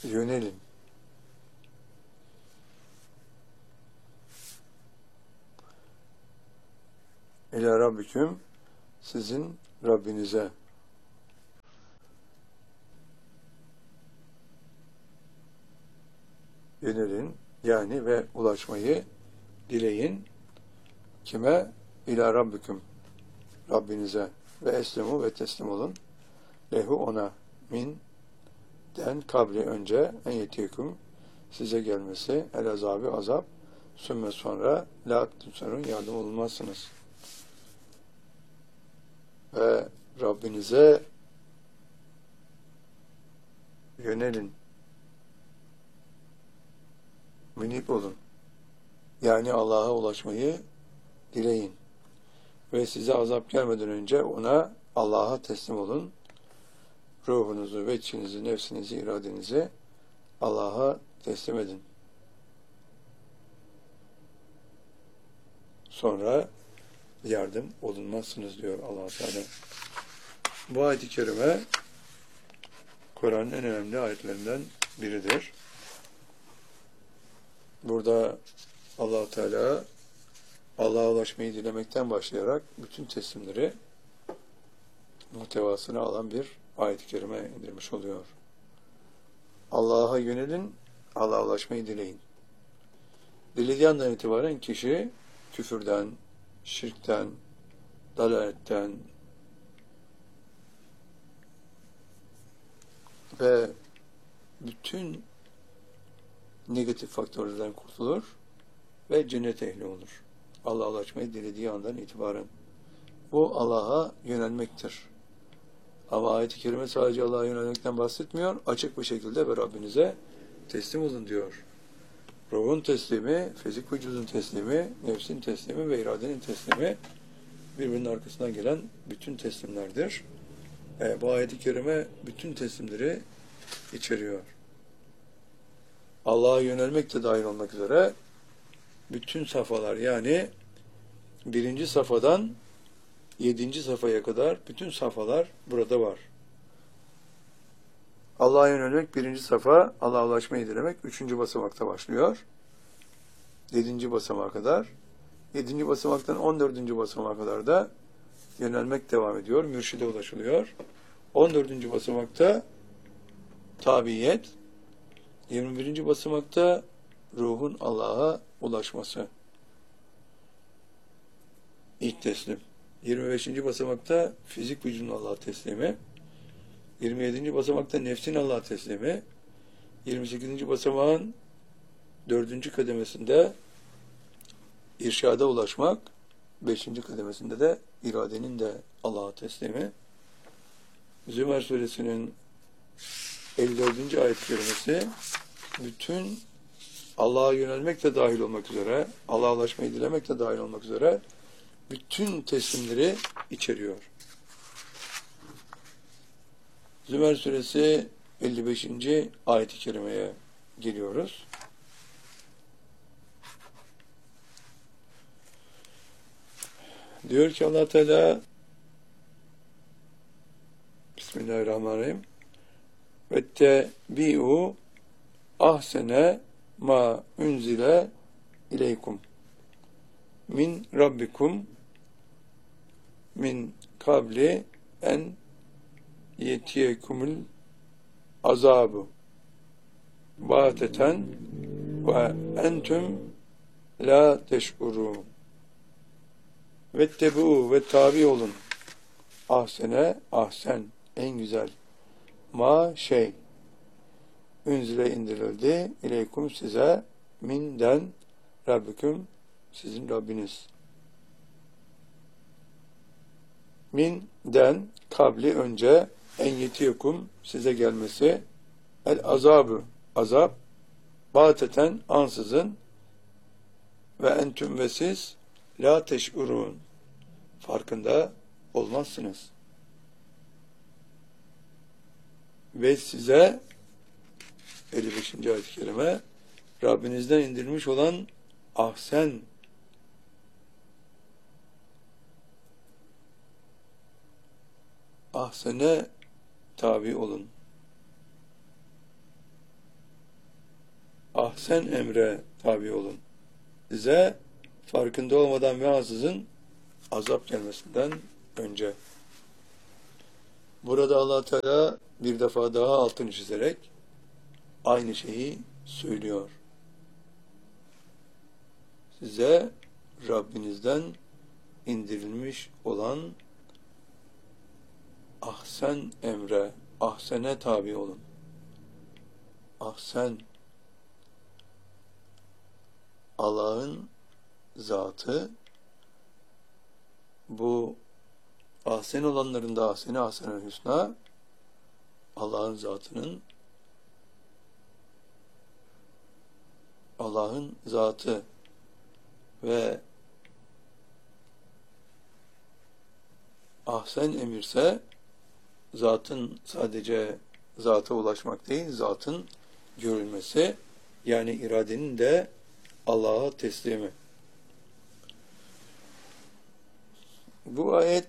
yönelin. İlâ Rabbiküm, sizin Rabbinize. Yönelin yani ve ulaşmayı dileyin. Kime? İlâ Rabbiküm, Rabbinize. Ve eslemu ve teslim olun. Lehu ona, min den kabli önce, en yetiyekum size gelmesi, el azabı azap, sümme sonra la tüsarun yardım olunmazsınız. Ve Rabbinize yönelin. Minik olun. Yani Allah'a ulaşmayı dileyin. Ve size azap gelmeden önce ona, Allah'a teslim olun. Ruhunuzu, veçhinizi, nefsinizi, iradenizi Allah'a teslim edin. Sonra yardım olunmazsınız diyor Allah Teala. Bu ayet-i kerime Kur'an'ın en önemli ayetlerinden biridir. Burada Allah Teala Allah'a ulaşmayı dilemekten başlayarak bütün teslimleri muhtevasını alan bir ayet-i kerime indirmiş oluyor. Allah'a yönelin, Allah'a ulaşmayı dileyin. Dilediği andan itibaren kişi küfürden, şirkten, dalaletten ve bütün negatif faktörlerden kurtulur ve cennet ehli olur. Allah'a ulaşmayı dilediği andan itibaren. Bu Allah'a yönelmektir. Ama ayet-i kerime sadece Allah'a yönelmekten bahsetmiyor. Açık bir şekilde ve Rabbinize teslim olun diyor. Ruhun teslimi, fizik vücudun teslimi, nefsin teslimi ve iradenin teslimi birbirinin arkasından gelen bütün teslimlerdir. Bu ayet-i kerime bütün teslimleri içeriyor. Allah'a yönelmek de dahil olmak üzere bütün safhalar, yani 1. safhadan 7. safhaya kadar bütün safhalar burada var. Allah'a yönelmek 1. safha, Allah'a ulaşmayı dilemek 3. basamakta başlıyor. 7. basamağa kadar. 7. basamaktan 14. basamağa kadar da yönelmek devam ediyor. Mürşide ulaşılıyor. 14. basamakta tabiyet. 21. basamakta ruhun Allah'a ulaşması. İlk teslim. 25. basamakta fizik vücudun Allah'a teslimi. 27. basamakta nefsin Allah'a teslimi. 28. basamağın 4. kademesinde irşada ulaşmak. 5. kademesinde de iradenin de Allah'a teslimi. Zümer suresinin 54. ayet-i kerimesi bütün Allah'a yönelmek de dahil olmak üzere, Allah'a ulaşmayı dilemek de dahil olmak üzere bütün teslimleri içeriyor. Zümer suresi 55. ayet-i kerimeye geliyoruz. Diyor ki Allah Teala, Bismillahirrahmanirrahim, vettebi'u ahsene ma unzile ileykum min rabbikum min kabli en yetiyekumul azabu bâteten ve entüm la teş'urûn. Vettebu ve tabi olun. Ahsene, ahsen, en güzel. Ma şey, ünzile indirildi, ileykum size, minden, Rabbiküm, sizin Rabbiniz. Minden, kabli önce, en yetiyekum, size gelmesi, el azabı, azap, bateten, ansızın, ve entüm ve siz, la teş'urun, farkında olmazsınız. Ve size 55. ayet-i kerime Rabbinizden indirilmiş olan ahsen, ahsene tabi olun. ahsen emre tabi olun. Size farkında olmadan ve ansızın azap gelmesinden önce. Burada Allah Teala bir defa daha altını çizerek aynı şeyi söylüyor. Size Rabbinizden indirilmiş olan ahsen emre, ahsene tabi olun. Ahsen, Allah'ın zatı, bu ahsen olanların da ahseni ahsenel hüsna, Allah'ın zatının, Allah'ın zatı ve ahsen emirse zatın sadece zata ulaşmak değil, zatın görülmesi, yani iradenin de Allah'a teslimi. Bu ayet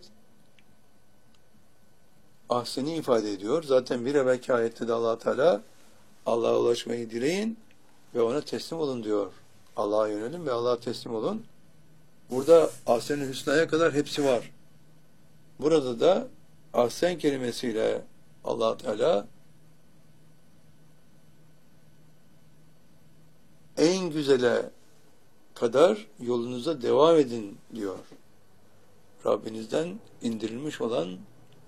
ahseni ifade ediyor. Zaten bir evvelki ayette de Allah Teala Allah'a ulaşmayı dileyin ve ona teslim olun diyor. Allah'a yönelin ve Allah'a teslim olun. Burada ahsen-i hüsnaya kadar hepsi var. Burada da ahsen kelimesiyle Allah Teala en güzele kadar yolunuza devam edin diyor. Rabbinizden indirilmiş olan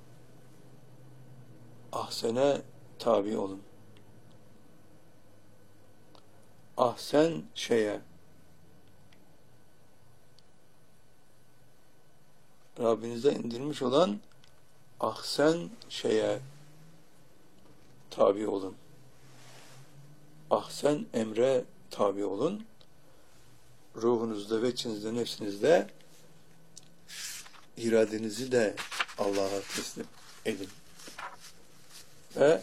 ahsene tabi olun. Ahsen şeye, Rabbinizden indirilmiş olan ahsen şeye tabi olun. Ahsen emre tabi olun. Ruhunuzda ve içinizde, nefsinizde iradenizi de Allah'a teslim edin. Ve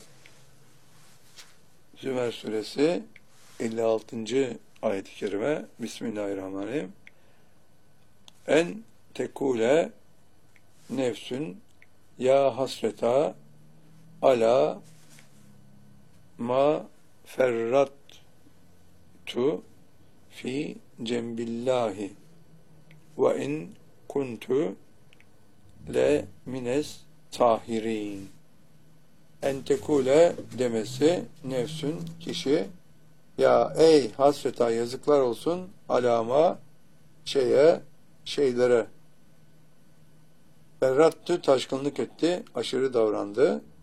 Zümer suresi 56. ayet-i kerime Bismillahirrahmanirrahim. En tekule nefsün ya hasreta ala ma ferrattu fi cembillahi ve in kuntu le mines tahirin. En tekule demesi nefsün kişi, ya ey hasreta yazıklar olsun alama şeylere, ferrattü taşkınlık etti, aşırı davrandı,